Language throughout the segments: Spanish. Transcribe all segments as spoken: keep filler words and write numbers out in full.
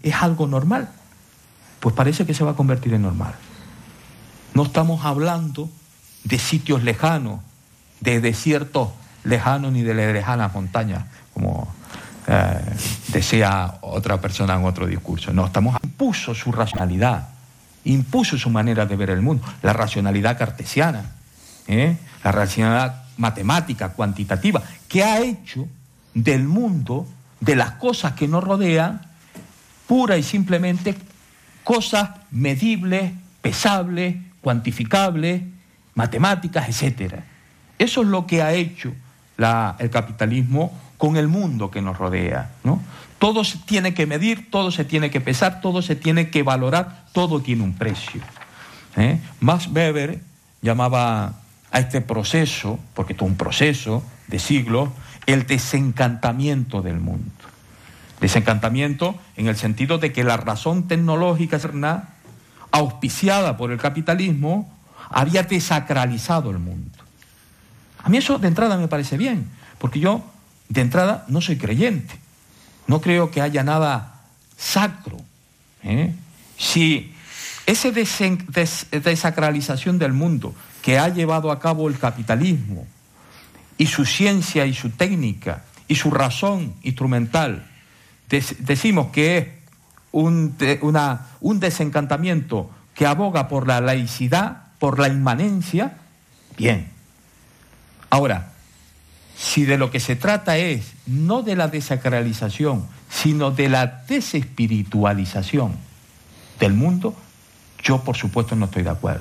es algo normal. Pues parece que se va a convertir en normal. No estamos hablando de sitios lejanos, de desiertos lejanos ni de lejanas montañas, como eh, desea otra persona en otro discurso. No, estamos impuso su racionalidad, impuso su manera de ver el mundo, la racionalidad cartesiana, ¿eh? la racionalidad matemática, cuantitativa, que ha hecho del mundo, de las cosas que nos rodean, pura y simplemente cosas medibles, pesables, cuantificables, matemáticas, etcétera. Eso es lo que ha hecho la, el capitalismo con el mundo que nos rodea, ¿no? Todo se tiene que medir, todo se tiene que pesar, todo se tiene que valorar, todo tiene un precio. ¿eh? Max Weber llamaba a este proceso, porque esto es un proceso de siglos, el desencantamiento del mundo. Desencantamiento en el sentido de que la razón tecnológica auspiciada por el capitalismo había desacralizado el mundo. A mí eso de entrada me parece bien, porque yo de entrada no soy creyente, no creo que haya nada sacro. ¿eh? Si esa desen- des- desacralización del mundo que ha llevado a cabo el capitalismo y su ciencia y su técnica y su razón instrumental, des- decimos que es un, de, una, un desencantamiento que aboga por la laicidad, por la inmanencia, bien. Ahora, si de lo que se trata es no de la desacralización, sino de la desespiritualización del mundo, yo por supuesto no estoy de acuerdo.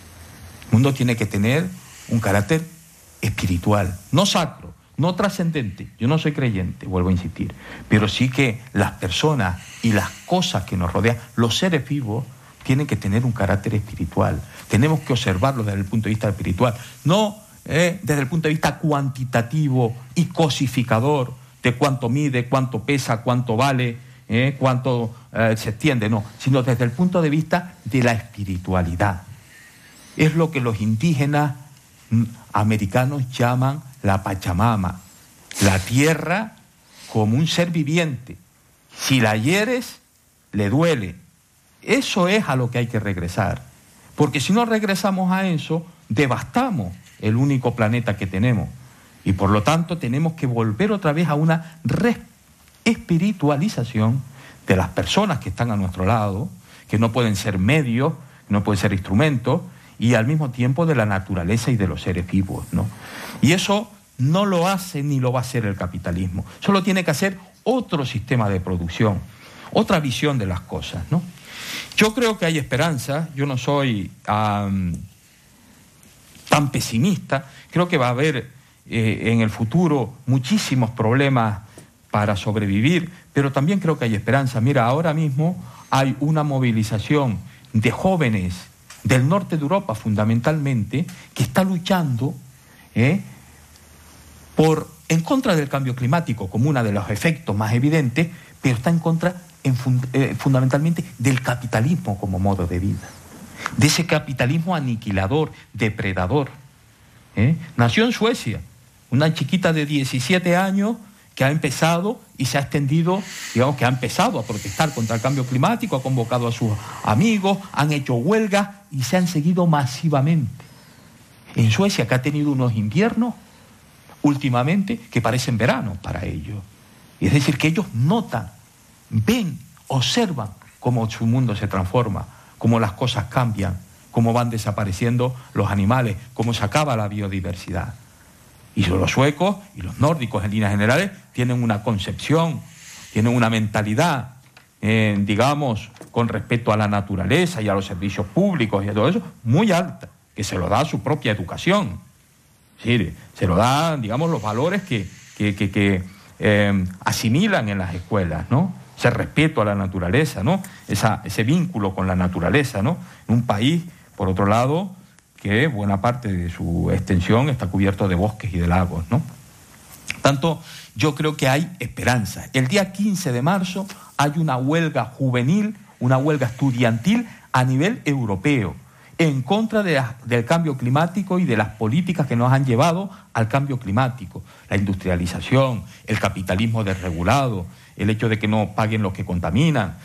El mundo tiene que tener un carácter espiritual, no sacro, no trascendente. Yo no soy creyente, vuelvo a insistir, pero sí que las personas y las cosas que nos rodean, los seres vivos, tienen que tener un carácter espiritual. Tenemos que observarlo desde el punto de vista espiritual, no eh, desde el punto de vista cuantitativo y cosificador de cuánto mide, cuánto pesa, cuánto vale, eh, cuánto eh, se extiende, no, sino desde el punto de vista de la espiritualidad. Es lo que los indígenas americanos llaman la Pachamama, la tierra como un ser viviente. Si la hieres, le duele. Eso es a lo que hay que regresar, porque si no regresamos a eso, devastamos el único planeta que tenemos, y por lo tanto tenemos que volver otra vez a una espiritualización de las personas que están a nuestro lado, que no pueden ser medios, no pueden ser instrumentos, y al mismo tiempo de la naturaleza y de los seres vivos, ¿no? Y eso no lo hace ni lo va a hacer el capitalismo, solo tiene que hacer otro sistema de producción, otra visión de las cosas, ¿no? Yo creo que hay esperanza, yo no soy um, tan pesimista, creo que va a haber eh, en el futuro muchísimos problemas para sobrevivir, pero también creo que hay esperanza. Mira, ahora mismo hay una movilización de jóvenes del norte de Europa fundamentalmente, que está luchando eh, por, en contra del cambio climático como uno de los efectos más evidentes, pero está en contra en fund, eh, fundamentalmente del capitalismo como modo de vida, de ese capitalismo aniquilador, depredador. ¿eh? Nació en Suecia, una chiquita de diecisiete años que ha empezado y se ha extendido, digamos que ha empezado a protestar contra el cambio climático, ha convocado a sus amigos, han hecho huelgas y se han seguido masivamente. En Suecia, que ha tenido unos inviernos últimamente que parecen veranos para ellos. Y es decir, que ellos notan, ven, observan cómo su mundo se transforma, cómo las cosas cambian, cómo van desapareciendo los animales, cómo se acaba la biodiversidad. Y los suecos y los nórdicos en líneas generales tienen una concepción, tienen una mentalidad, eh, digamos, con respecto a la naturaleza y a los servicios públicos y a todo eso, muy alta, que se lo da a su propia educación. Sí, se lo da, digamos, los valores que, que, que, que eh, asimilan en las escuelas, ¿no? Ese respeto a la naturaleza, ¿no? Esa, ese vínculo con la naturaleza, ¿no? En un país, por otro lado, que buena parte de su extensión está cubierto de bosques y de lagos, ¿no? Tanto, yo creo que hay esperanza. El día quince de marzo hay una huelga juvenil, una huelga estudiantil a nivel europeo, en contra de la, del cambio climático y de las políticas que nos han llevado al cambio climático. La industrialización, el capitalismo desregulado, el hecho de que no paguen los que contaminan,